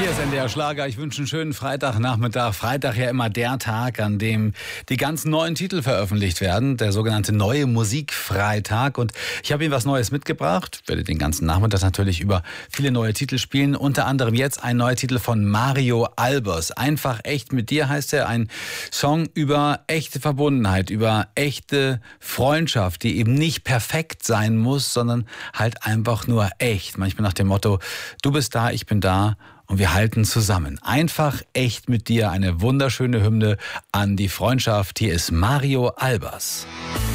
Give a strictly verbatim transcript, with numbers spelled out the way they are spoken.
Hier ist N D R Schlager. Ich wünsche einen schönen Freitagnachmittag. Freitag ja immer der Tag, an dem die ganzen neuen Titel veröffentlicht werden. Der sogenannte Neue Musikfreitag. Und ich habe Ihnen was Neues mitgebracht. Ich werde den ganzen Nachmittag natürlich über viele neue Titel spielen. Unter anderem jetzt ein neuer Titel von Mario Albers. Einfach echt mit dir heißt er. Ein Song über echte Verbundenheit, über echte Freundschaft, die eben nicht perfekt sein muss, sondern halt einfach nur echt. Manchmal nach dem Motto, du bist da, ich bin da. Und wir halten zusammen. Einfach echt mit dir. Eine wunderschöne Hymne an die Freundschaft. Hier ist Mario Albers.